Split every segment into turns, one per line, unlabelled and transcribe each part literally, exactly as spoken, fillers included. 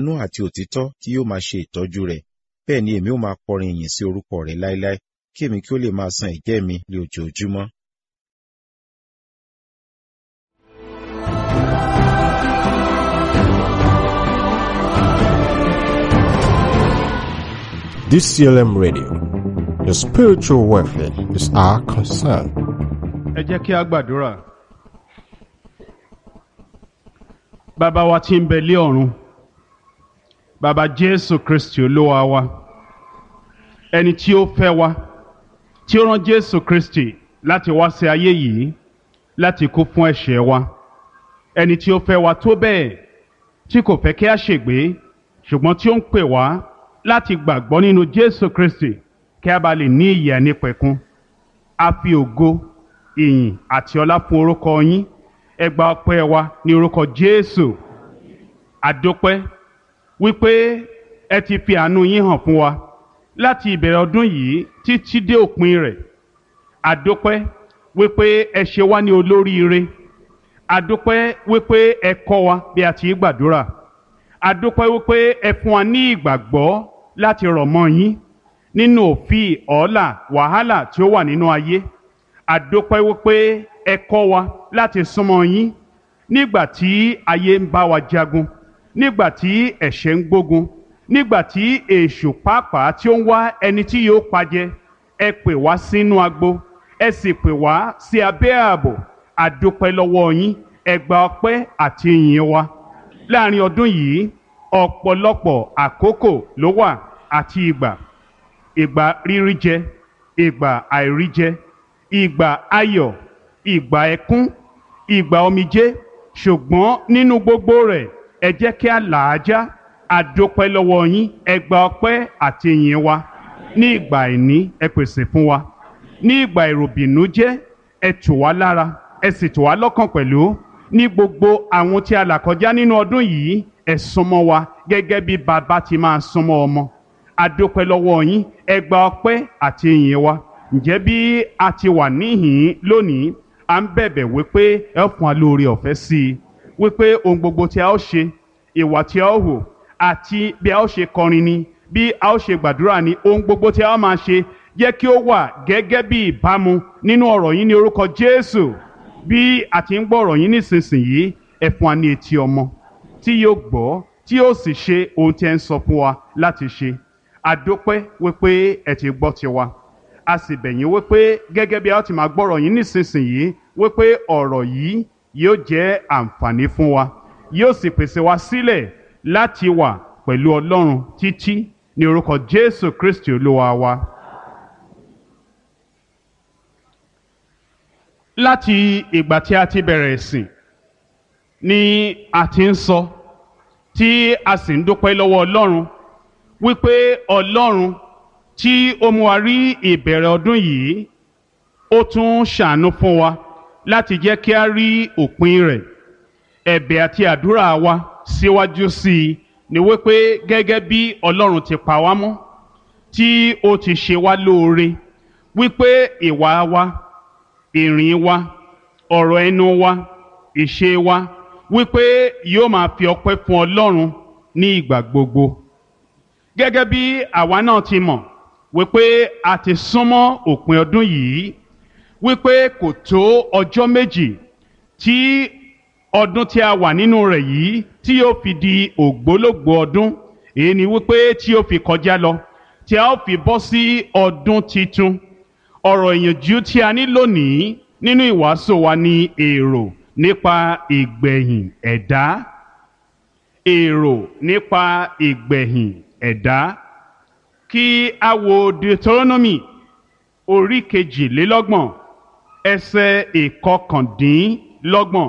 àánú àti òtítọ́ tí yóò máa ṣe ìtọ́jú rẹ̀. Bẹ́ẹ̀ ni èmi ó máa kọrin ìyìn sí orúkọ rẹ̀ láéláé, kí èmi kí ó lè máa san ìjẹ́ mi ní ojoojúmọ́.
D C L M Radio, your spiritual welfare is our concern.
Ẹ jẹ́ kí a gbàdúrà. Bàbá wa tí ń bẹ lé ọ̀run, Bàbá Jésù Kristi Olúwa wa, ẹni tí ó fẹ́ wa, tí ó rán Jésù Kristi láti wá sí ayé yìí láti kú fún ẹ̀ṣẹ̀ wa, ẹni tí ó fẹ́ wa tó bẹ́ẹ̀ tí kò fẹ́ kí a ṣègbé, ṣùgbọ́n tí ó ń pè wá láti gbàgbọ́ nínú Jésù Kristi kí a bá lè ní ìyè àìnípẹ̀kun. A fi ògo, ìyìn àti ọlá fún orúkọ yín. Ẹ gba ọpẹ́ wa ní orúkọ Jésù. Àdúpẹ́ wípé ẹ ti fi àánú yín hàn fún wa láti ìbẹ̀rẹ̀ ọdún yìí títí dé òpin rẹ̀. Àdúpẹ́ wípé ẹ ṣe wá ní olóríire. Àdúpẹ́ wípé ẹ kọ́ wa bí a ti gbàdúrà. Àdúpẹ́ wípé ẹ fún wa ní ìgbàgbọ́ láti rọ̀ mọ́ yín nínú òfin ọ̀ọ́là wàhálà tí ó wà nínú ayé. Àdúpẹ́ wípé ẹ kọ́ wa láti súnmọ́ yín nígbà tí ayé ń bá wa jagun, nígbà tí ẹ̀ṣẹ̀ ń gbógun, nígbà tí èṣù pàápàá tí ó ń wá ẹni tí yóò pajẹ. Ẹ pè wá sínú agbo, ẹ sì pè wá sí abẹ́ ààbò. Àdúpẹ́ lọ́wọ́ yín. Ẹ gba ọpẹ́ àti ìyìn wa. Láàrin ọdún yìí, ọ̀pọ̀lọpọ̀ àkókò ló wà àti ìgbà. Ìgbà rírí jẹ, ìgbà àìrí jẹ, ìgbà ayọ̀, ìgbà ẹkún, ìgbà omijé. Ṣùgbọ́n nínú gbogbo rẹ̀, ẹ jẹ́ kí a là á já. Àdúpẹ́ lọ́wọ́ yín. Ẹ gba ọpẹ́ àti ìyìn wa. Ní ìgbà àìní, ẹ pèsè fún wa. Ní ìgbà ìròbìnújẹ́, ẹ tù wá lára, ẹ sì tù wá lọ́kàn pẹ̀lú. Ní gbogbo àwọn tí a là kọjá nínú ọdún yìí, ẹ súnmọ́ wa gẹ́gẹ́ bí bàbá ti máa súnmọ́ ọmọ. Àdúpẹ́ lọ́wọ́ yín. Ẹ gba ọpẹ́ àti ìyìn wa. Ǹjẹ́ bí a ti wà níhìn lónìí, à ń bẹ̀bẹ̀ wípé ẹ fún wa lóore ọ̀fẹ́ sí i, wípé ohun gbogbo tí a ó ṣe, ìwà tí a ó hù, àti bí a ó ṣe kọrin ni, bí a ó ṣe gbàdúrà ni, ohun gbogbo tí a ó máa ṣe, jẹ́ kí ó wà gẹ́gẹ́ bí ìbámu nínú ọ̀rọ̀ yín ní orúkọ Jésù. Bí a ti ń gbọ́ ọ̀rọ̀ yín nísinsìnyí, ẹ fún wa ní etí ọmọ tí yóò gbọ́, tí yóò sì ṣe ohun tí ẹ ń sọ fún wa láti ṣe. Àdúpẹ́ wípé ẹ ti gbọ́ tiwa. A sì bẹ̀ yín wípé gẹ́gẹ́ bí a ti máa gbọ́ ọ̀rọ̀ yín nísinsìnyí, wípé ọ̀rọ̀ yìí yóò jẹ́ àǹfààní fún wa, yóò sì pèsè wa sílẹ̀ láti wà pẹ̀lú Ọlọ́run títí ní orúkọ Jésù Kristi Olúwa wa. Láti ìgbà tí a ti bẹ̀rẹ̀ ìsìn ni a ti ń sọ, tí a sì ń dúpẹ́ lọ́wọ́ Ọlọ́run wípé Ọlọ́run tí ó mú wa rí ìbẹ̀rẹ̀ ọdún yìí, ó tún ṣàánú fún wa láti jẹ́ kí a rí òpin rẹ̀. Ẹ̀bẹ̀ àti àdúrà wa síwájú sí i ni wípé gẹ́gẹ́ bí Ọlọ́run ti pa wá mọ́, tí ó ti ṣe wá lóore, wípé ìwà wa, ìrìn wa, ọ̀rọ̀ ẹnu wa, ìṣe wa, wípé yóò máa fi ọpẹ́ fún Ọlọ́run ní ìgbà gbogbo. Gẹ́gẹ́ bí àwa náà ti mọ̀ wípé a ti súnmọ́ òpin ọdún yìí, wípé kò tó ọjọ́ méjì tí ọdún tí a wà nínú rẹ̀ yìí tí yóò fi di ògbólógbòó ọdún. Èyí ni wípé tí yóò fi kọjá lọ, tí a ó fi bọ́ sí ọdún titun. Ọ̀rọ̀ ìyànjú tí a ní lónìí nínú ìwàásù wa ni èrò nípa ìgbẹ̀yìn ẹ̀dá. Èrò nípa ìgbẹ̀yìn ẹ̀dá. Kí a wo Deuteronomy orí kejìlélọ́gbọ̀n ẹsẹ̀ ìkọkàndínlọ́gbọ̀n.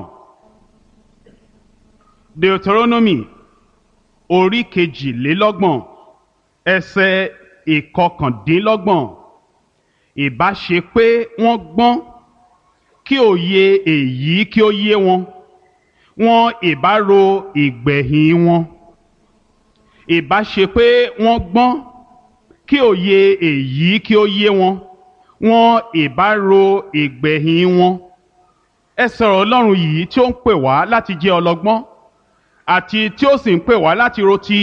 Deuteronomy orí kejìlélọ́gbọ̀n ẹsẹ̀ ìkọkàndínlọ́gbọ̀n. Ìbá ṣe pé wọ́n gbọ́n, kí òye èyí kí ó yé wọn, wọn ìbá ro ìgbẹ̀yìn wọn. Ìbá ṣe pé wọ́n gbọ́n, kí òye èyí kí ó yé wọn, wọn ìbá ro ìgbẹ̀yìn wọn. Ẹ sọ̀rọ̀ Ọlọ́run yìí tí ó ń pè wá láti jẹ́ ọlọ́gbọ́n, àti tí ó sì ń pè wá láti ro ti